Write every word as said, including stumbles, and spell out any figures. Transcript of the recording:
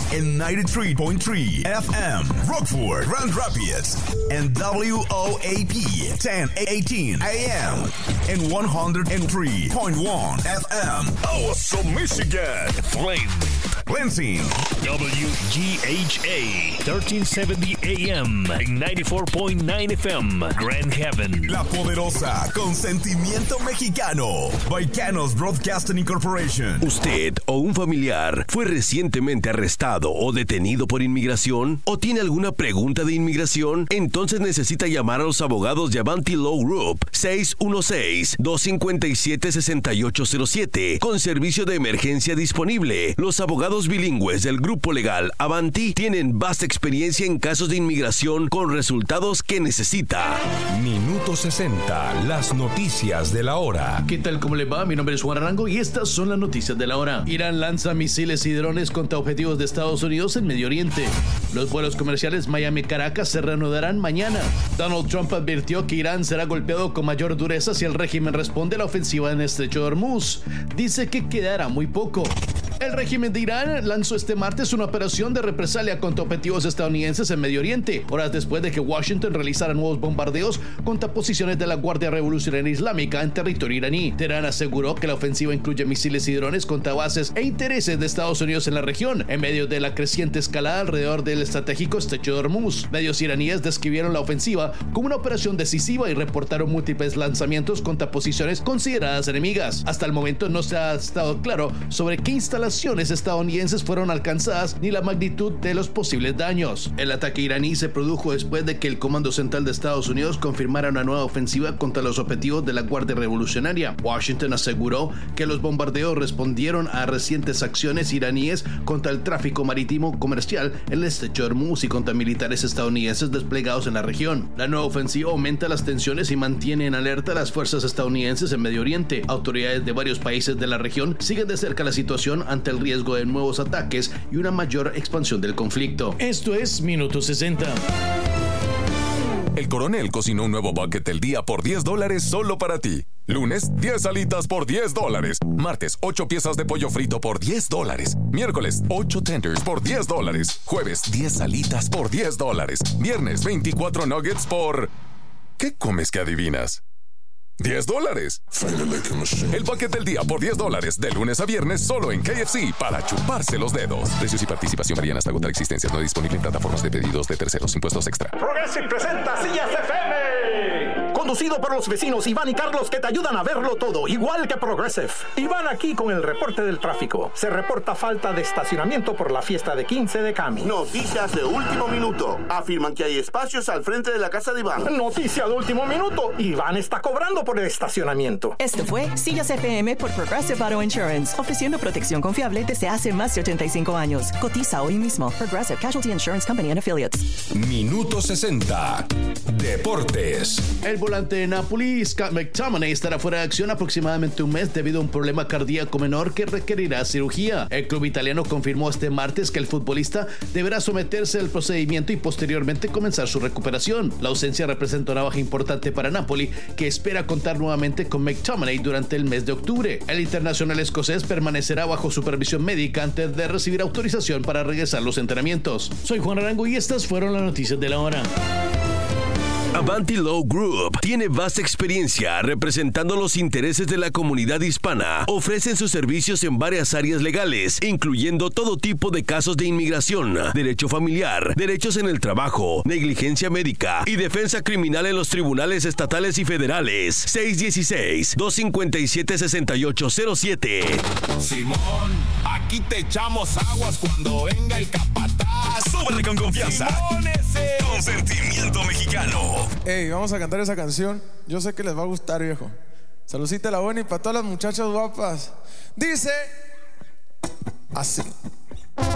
en ninety-three point three F M, Rockford, Grand Rapids, and W O A P ten eighteen A M, and one oh three point one F M, Awesome, Michigan, Flint, Lansing, W G H A thirteen seventy A M, and ninety-four point nine F M, Grand Haven. La poderosa, con sentimiento mexicano, Baicanos Broadcasting Incorporation. ¿Usted o un familiar fue recientemente arrestado o detenido por inmigración? ¿O tiene alguna pregunta de inmigración? Entonces necesita llamar a los abogados de Avanti Law Group seis uno seis, dos cinco siete, seis ocho cero siete con servicio de emergencia disponible. Los abogados bilingües del grupo legal Avanti tienen vasta experiencia en casos de inmigración con resultados que necesita. Minuto sesenta, las noticias de la hora. ¿Qué tal? ¿Cómo le va? Mi nombre es Juan Arango y estas son las noticias de la hora. Irán lanza misiles y drones contra objetivos de Estados Unidos en Medio Oriente. Los vuelos comerciales Miami-Caracas se reanudarán mañana. Donald Trump advirtió que Irán será golpeado con mayor dureza si el régimen responde a la ofensiva en el Estrecho de Hormuz. Dice que quedará muy poco. El régimen de Irán lanzó este martes una operación de represalia contra objetivos estadounidenses en Medio Oriente, horas después de que Washington realizara nuevos bombardeos contra posiciones de la Guardia Revolucionaria Islámica en territorio iraní. Teherán aseguró que la ofensiva incluye misiles y drones contra bases e intereses de Estados Unidos en la región, en medio de la creciente escalada alrededor del estratégico Estrecho de Hormuz. Medios iraníes describieron la ofensiva como una operación decisiva y reportaron múltiples lanzamientos contra posiciones consideradas enemigas. Hasta el momento no se ha estado claro sobre qué instalaciones estadounidenses fueron alcanzadas ni la magnitud de los posibles daños. El ataque iraní se produjo después de que el Comando Central de Estados Unidos confirmara una nueva ofensiva contra los objetivos de la Guardia Revolucionaria. Washington aseguró que los bombardeos respondieron a recientes acciones iraníes contra el tráfico marítimo comercial en el Estrecho de Hormuz y contra militares estadounidenses desplegados en la región. La nueva ofensiva aumenta las tensiones y mantiene en alerta a las fuerzas estadounidenses en Medio Oriente. Autoridades de varios países de la región siguen de cerca la situación ante el riesgo de nuevos ataques y una mayor expansión del conflicto. Esto es Minuto sesenta. El Coronel cocinó un nuevo bucket del día por diez dólares solo para ti. Lunes, diez alitas por diez dólares. Martes, ocho piezas de pollo frito por diez dólares. Miércoles, ocho tenders por diez dólares. Jueves, diez alitas por diez dólares. Viernes, veinticuatro nuggets por... ¿Qué comes que adivinas? diez dólares. El bucket del día por diez dólares, de lunes a viernes, solo en K F C, para chuparse los dedos. Precios y participación varían hasta agotar existencias. No disponible en plataformas de pedidos de terceros. Impuestos extra. Progressive presenta Sillas F M. Conducido por los vecinos Iván y Carlos, que te ayudan a verlo todo, igual que Progressive. Iván aquí con el reporte del tráfico. Se reporta falta de estacionamiento por la fiesta de quince de Cami. Noticias de último minuto. Afirman que hay espacios al frente de la casa de Iván. Noticia de último minuto. Iván está cobrando por el estacionamiento. Esto fue Sillas F M por Progressive Auto Insurance, ofreciendo protección confiable desde hace más de ochenta y cinco años. Cotiza hoy mismo. Progressive Casualty Insurance Company and Affiliates. Minuto sesenta. Deportes. El volante de Napoli, Scott McTominay, estará fuera de acción aproximadamente un mes debido a un problema cardíaco menor que requerirá cirugía. El club italiano confirmó este martes que el futbolista deberá someterse al procedimiento y posteriormente comenzar su recuperación. La ausencia representa una baja importante para Napoli, que espera contar nuevamente con McTominay durante el mes de octubre. El internacional escocés permanecerá bajo supervisión médica antes de recibir autorización para regresar a los entrenamientos. Soy Juan Arango y estas fueron las noticias de la hora. Avanti Law Group tiene vasta experiencia representando los intereses de la comunidad hispana. Ofrecen sus servicios en varias áreas legales, incluyendo todo tipo de casos de inmigración, derecho familiar, derechos en el trabajo, negligencia médica y defensa criminal en los tribunales estatales y federales. seis uno seis, dos cinco siete, seis ocho cero siete. Simón, aquí te echamos aguas cuando venga el capataz. Súbele con confianza. Simón ese. Con sentimiento mexicano. Hey, vamos a cantar esa canción. Yo sé que les va a gustar, viejo. Saludcita la buena y para todas las muchachas guapas. Dice así.